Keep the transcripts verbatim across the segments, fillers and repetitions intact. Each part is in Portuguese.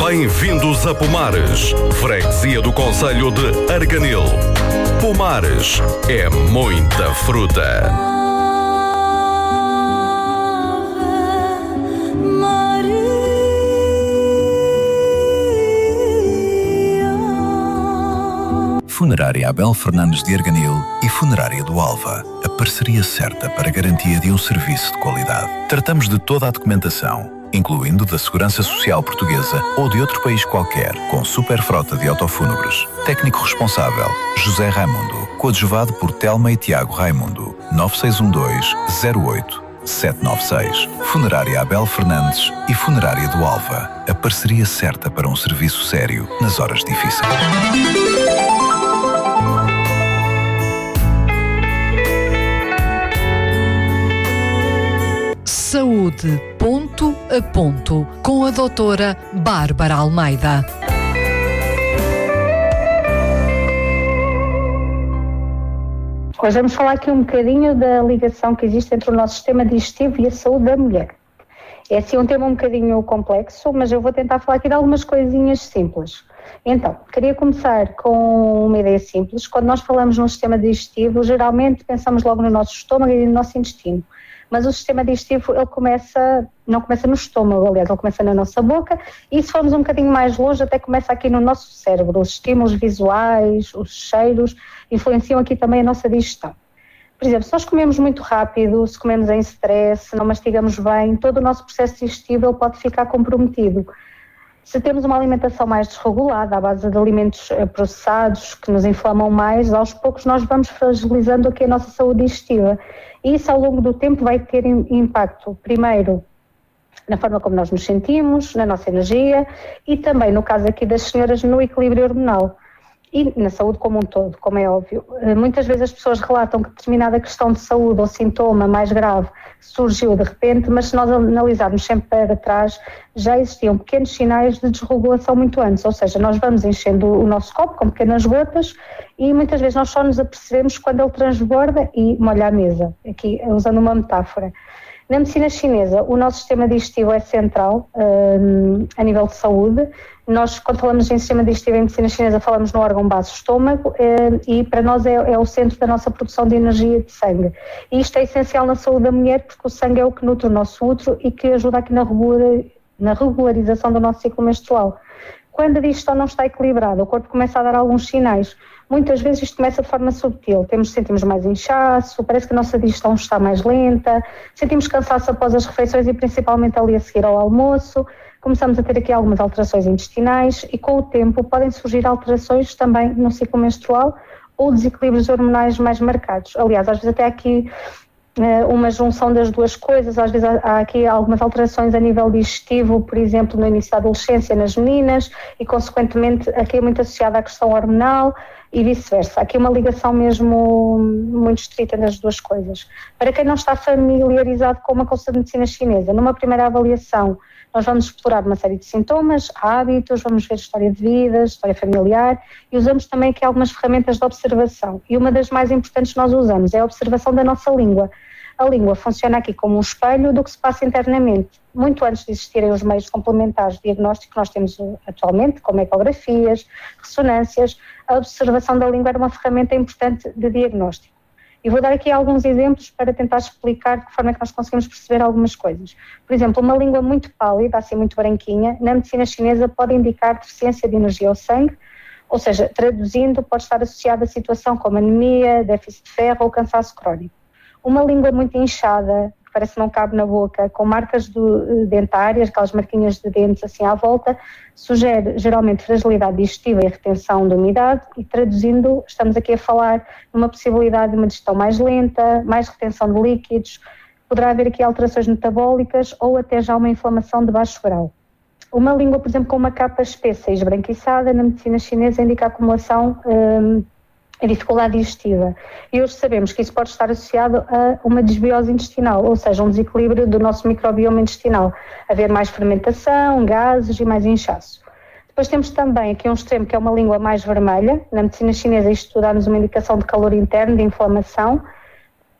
Bem-vindos a Pomares, freguesia do concelho de Arganil. Pomares é muita fruta. Funerária Abel Fernandes de Arganil e Funerária do Alva, a parceria certa para a garantia de um serviço de qualidade. Tratamos de toda a documentação, incluindo da Segurança Social Portuguesa ou de outro país qualquer, com super frota de autofúnebres. Técnico responsável, José Raimundo, coadjuvado por Telma e Tiago Raimundo, nove seis um dois, zero oito, sete nove seis. Funerária Abel Fernandes e Funerária do Alva, a parceria certa para um serviço sério nas horas difíceis. Saúde ponto a ponto com a doutora Bárbara Almeida. Hoje vamos falar aqui um bocadinho da ligação que existe entre o nosso sistema digestivo e a saúde da mulher. É assim um tema um bocadinho complexo, mas eu vou tentar falar aqui de algumas coisinhas simples. Então, queria começar com uma ideia simples. Quando nós falamos no sistema digestivo, geralmente pensamos logo no nosso estômago e no nosso intestino. Mas o sistema digestivo, ele começa, não começa no estômago, aliás, ele começa na nossa boca, e se formos um bocadinho mais longe, até começa aqui no nosso cérebro. Os estímulos visuais, os cheiros, influenciam aqui também a nossa digestão. Por exemplo, se nós comemos muito rápido, se comemos em stress, se não mastigamos bem, todo o nosso processo digestivo ele pode ficar comprometido. Se temos uma alimentação mais desregulada, à base de alimentos processados, que nos inflamam mais, aos poucos nós vamos fragilizando aqui a nossa saúde digestiva. E isso ao longo do tempo vai ter impacto, primeiro, na forma como nós nos sentimos, na nossa energia e também, no caso aqui das senhoras, no equilíbrio hormonal. E na saúde como um todo, como é óbvio. Muitas vezes as pessoas relatam que determinada questão de saúde ou sintoma mais grave surgiu de repente, mas se nós analisarmos sempre para trás, já existiam pequenos sinais de desregulação muito antes, ou seja, nós vamos enchendo o nosso copo com pequenas gotas e muitas vezes nós só nos apercebemos quando ele transborda e molha a mesa, aqui usando uma metáfora. Na medicina chinesa, o nosso sistema digestivo é central um, a nível de saúde. Nós, quando falamos em sistema digestivo em medicina chinesa, falamos no órgão base estômago um, e para nós é, é o centro da nossa produção de energia de sangue. E isto é essencial na saúde da mulher porque o sangue é o que nutre o nosso útero e que ajuda aqui na, regular, na regularização do nosso ciclo menstrual. Quando a digestão não está equilibrada, o corpo começa a dar alguns sinais. Muitas vezes isto começa de forma subtil, temos, sentimos mais inchaço, parece que a nossa digestão está mais lenta, sentimos cansaço após as refeições e principalmente ali a seguir ao almoço, começamos a ter aqui algumas alterações intestinais e com o tempo podem surgir alterações também no ciclo menstrual ou desequilíbrios hormonais mais marcados. Aliás, às vezes até aqui uma junção das duas coisas, às vezes há aqui algumas alterações a nível digestivo, por exemplo, no início da adolescência nas meninas e consequentemente aqui é muito associada à questão hormonal e vice-versa. Há aqui uma ligação mesmo muito estrita nas duas coisas. Para quem não está familiarizado com uma consulta de medicina chinesa, numa primeira avaliação nós vamos explorar uma série de sintomas, hábitos, vamos ver história de vida, história familiar e usamos também aqui algumas ferramentas de observação. E uma das mais importantes que nós usamos é a observação da nossa língua. A língua funciona aqui como um espelho do que se passa internamente. Muito antes de existirem os meios complementares de diagnóstico que nós temos atualmente, como ecografias, ressonâncias, a observação da língua era uma ferramenta importante de diagnóstico. E vou dar aqui alguns exemplos para tentar explicar de que forma é que nós conseguimos perceber algumas coisas. Por exemplo, uma língua muito pálida, assim muito branquinha, na medicina chinesa pode indicar deficiência de energia ao sangue, ou seja, traduzindo, pode estar associada a situação como anemia, déficit de ferro ou cansaço crónico. Uma língua muito inchada, que parece que não cabe na boca, com marcas do, dentárias, aquelas marquinhas de dentes assim à volta, sugere geralmente fragilidade digestiva e retenção de umidade e traduzindo, estamos aqui a falar numa possibilidade de uma digestão mais lenta, mais retenção de líquidos, poderá haver aqui alterações metabólicas ou até já uma inflamação de baixo grau. Uma língua, por exemplo, com uma capa espessa e esbranquiçada, na medicina chinesa indica a acumulação hum, a dificuldade digestiva. E hoje sabemos que isso pode estar associado a uma desbiose intestinal, ou seja, um desequilíbrio do nosso microbioma intestinal, haver mais fermentação, gases e mais inchaço. Depois temos também aqui um extremo que é uma língua mais vermelha. Na medicina chinesa isto dá-nos uma indicação de calor interno, de inflamação.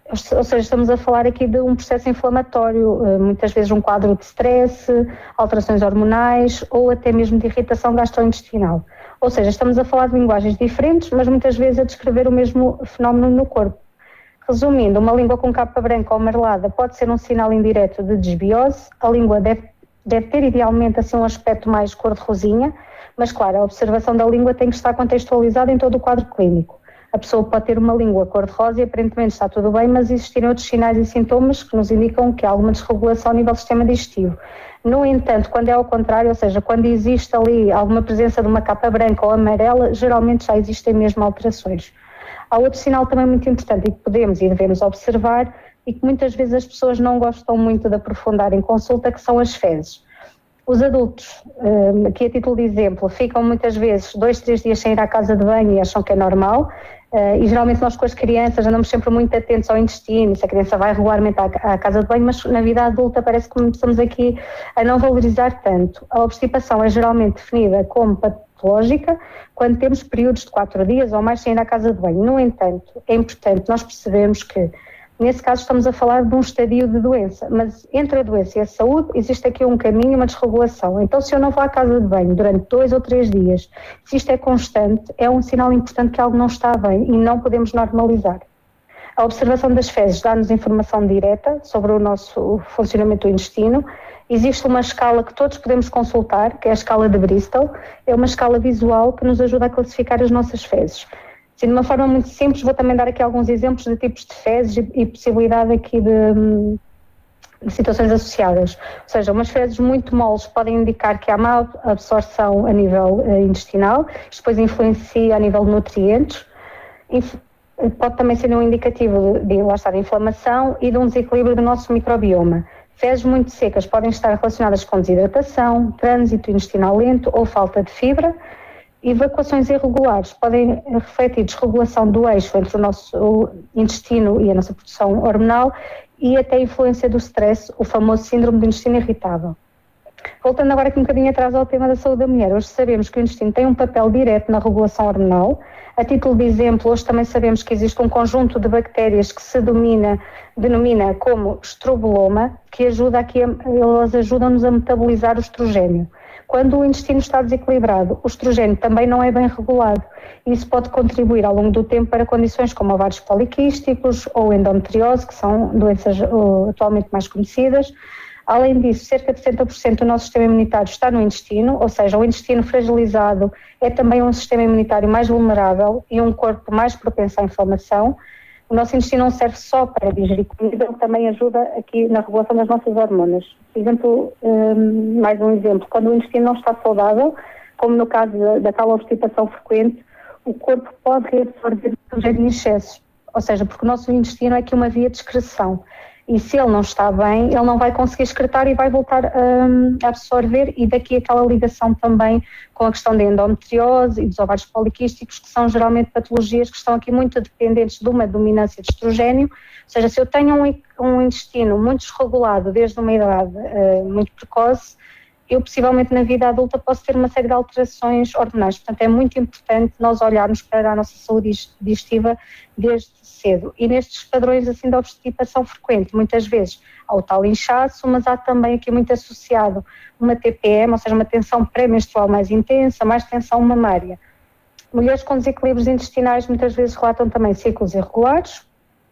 ou seja, estamos a falar aqui de um processo inflamatório, muitas vezes um quadro de stress, alterações hormonais ou até mesmo de irritação gastrointestinal. Ou seja, estamos a falar de linguagens diferentes, mas muitas vezes a descrever o mesmo fenómeno no corpo. Resumindo, uma língua com capa branca ou amarelada pode ser um sinal indireto de desbiose. A língua deve, deve ter idealmente assim, um aspecto mais cor-de-rosinha, mas claro, a observação da língua tem que estar contextualizada em todo o quadro clínico. A pessoa pode ter uma língua cor-de-rosa e aparentemente está tudo bem, mas existirem outros sinais e sintomas que nos indicam que há alguma desregulação a nível do sistema digestivo. No entanto, quando é ao contrário, ou seja, quando existe ali alguma presença de uma capa branca ou amarela, geralmente já existem mesmo alterações. Há outro sinal também muito importante e que podemos e devemos observar e que muitas vezes as pessoas não gostam muito de aprofundar em consulta, que são as fezes. Os adultos, aqui a título de exemplo, ficam muitas vezes dois, três dias sem ir à casa de banho e acham que é normal. E geralmente nós com as crianças andamos sempre muito atentos ao intestino, se a criança vai regularmente à casa de banho, mas na vida adulta parece que começamos aqui a não valorizar tanto. A obstipação é geralmente definida como patológica quando temos períodos de quatro dias ou mais sem ir à casa de banho. No entanto, é importante nós percebermos que nesse caso estamos a falar de um estadio de doença, mas entre a doença e a saúde existe aqui um caminho, uma desregulação. Então se eu não vou à casa de banho durante dois ou três dias, se isto é constante, é um sinal importante que algo não está bem e não podemos normalizar. A observação das fezes dá-nos informação direta sobre o nosso funcionamento do intestino. Existe uma escala que todos podemos consultar, que é a escala de Bristol, é uma escala visual que nos ajuda a classificar as nossas fezes. Sim, de uma forma muito simples, vou também dar aqui alguns exemplos de tipos de fezes e, e possibilidade aqui de, de situações associadas. Ou seja, umas fezes muito moles podem indicar que há má absorção a nível uh, intestinal, isto depois influencia a nível de nutrientes, Inf- pode também ser um indicativo de, de, lá está, de inflamação e de um desequilíbrio do nosso microbioma. Fezes muito secas podem estar relacionadas com desidratação, trânsito intestinal lento ou falta de fibra. Evacuações irregulares podem refletir desregulação do eixo entre o nosso intestino e a nossa produção hormonal e até a influência do stress, o famoso síndrome do intestino irritável. Voltando agora aqui um bocadinho atrás ao tema da saúde da mulher, hoje sabemos que o intestino tem um papel direto na regulação hormonal. A título de exemplo, hoje também sabemos que existe um conjunto de bactérias que se domina, denomina como estroboloma, que ajuda aqui, elas ajudam-nos a metabolizar o estrogênio. Quando o intestino está desequilibrado, o estrogênio também não é bem regulado. Isso pode contribuir ao longo do tempo para condições como ovários poliquísticos ou endometriose, que são doenças uh, atualmente mais conhecidas. Além disso, cerca de setenta por cento do nosso sistema imunitário está no intestino, ou seja, o intestino fragilizado é também um sistema imunitário mais vulnerável e um corpo mais propenso à inflamação. O nosso intestino não serve só para digerir comida, ele também ajuda aqui na regulação das nossas hormonas. Por exemplo, um, mais um exemplo, quando o intestino não está saudável, como no caso da, da tal obstipação frequente, o corpo pode reabsorver estrogênio em excesso, ou seja, porque o nosso intestino é aqui uma via de excreção. E se ele não está bem, ele não vai conseguir excretar e vai voltar um, a absorver, e daqui aquela ligação também com a questão da endometriose e dos ovários poliquísticos, que são geralmente patologias que estão aqui muito dependentes de uma dominância de estrogênio. Ou seja, se eu tenho um, um intestino muito desregulado desde uma idade uh, muito precoce, eu possivelmente na vida adulta posso ter uma série de alterações hormonais. Portanto, é muito importante nós olharmos para a nossa saúde digestiva desde cedo. E nestes padrões assim de obstipação frequente, muitas vezes há o tal inchaço, mas há também aqui muito associado uma T P M, ou seja, uma tensão pré-menstrual mais intensa, mais tensão mamária. Mulheres com desequilíbrios intestinais muitas vezes relatam também ciclos irregulares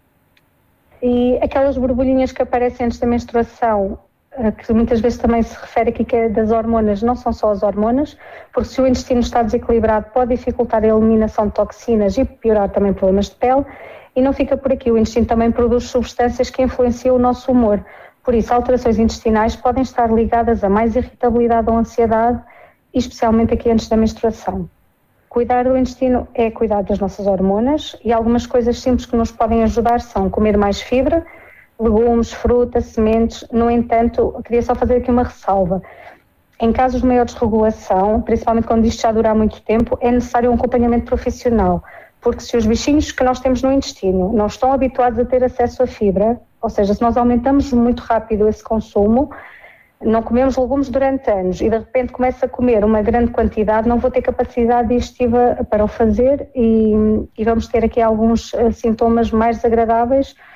e aquelas borbulhinhas que aparecem antes da menstruação, que muitas vezes também se refere aqui que é das hormonas, não são só as hormonas, porque se o intestino está desequilibrado pode dificultar a eliminação de toxinas e piorar também problemas de pele. E não fica por aqui, o intestino também produz substâncias que influenciam o nosso humor. Por isso, alterações intestinais podem estar ligadas a mais irritabilidade ou ansiedade, especialmente aqui antes da menstruação. Cuidar do intestino é cuidar das nossas hormonas e algumas coisas simples que nos podem ajudar são comer mais fibra, legumes, frutas, sementes. No entanto, eu queria só fazer aqui uma ressalva. Em casos de maior desregulação, principalmente quando isto já durar muito tempo, é necessário um acompanhamento profissional, porque se os bichinhos que nós temos no intestino não estão habituados a ter acesso à fibra, ou seja, se nós aumentamos muito rápido esse consumo, não comemos legumes durante anos e de repente começo a comer uma grande quantidade, não vou ter capacidade digestiva para o fazer e, e vamos ter aqui alguns uh, sintomas mais desagradáveis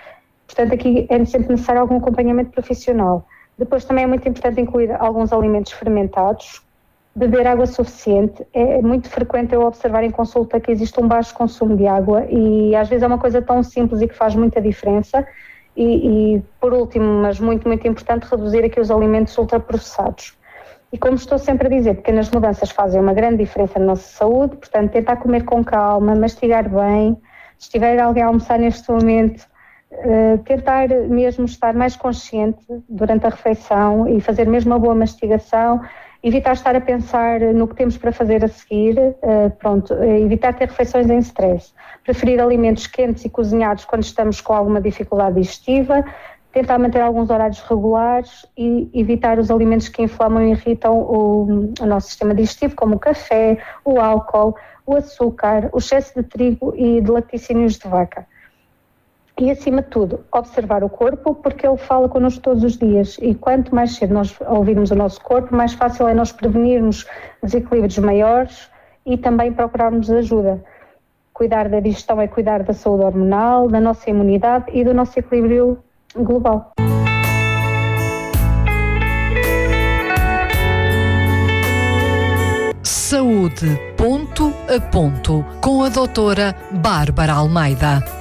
Portanto, aqui é sempre necessário algum acompanhamento profissional. Depois também é muito importante incluir alguns alimentos fermentados, beber água suficiente. É muito frequente eu observar em consulta que existe um baixo consumo de água e às vezes é uma coisa tão simples e que faz muita diferença. E, e por último, mas muito, muito importante, reduzir aqui os alimentos ultraprocessados. E como estou sempre a dizer, pequenas mudanças fazem uma grande diferença na nossa saúde, portanto, tentar comer com calma, mastigar bem. Se estiver alguém a almoçar neste momento, uh, tentar mesmo estar mais consciente durante a refeição e fazer mesmo uma boa mastigação, evitar estar a pensar no que temos para fazer a seguir, uh, pronto, evitar ter refeições em stress, preferir alimentos quentes e cozinhados quando estamos com alguma dificuldade digestiva, tentar manter alguns horários regulares e evitar os alimentos que inflamam e irritam o, o nosso sistema digestivo, como o café, o álcool, o açúcar, o excesso de trigo e de laticínios de vaca. E, acima de tudo, observar o corpo, porque ele fala connosco todos os dias e quanto mais cedo nós ouvirmos o nosso corpo, mais fácil é nós prevenirmos desequilíbrios maiores e também procurarmos ajuda. Cuidar da digestão é cuidar da saúde hormonal, da nossa imunidade e do nosso equilíbrio global. Saúde ponto a ponto com a doutora Bárbara Almeida.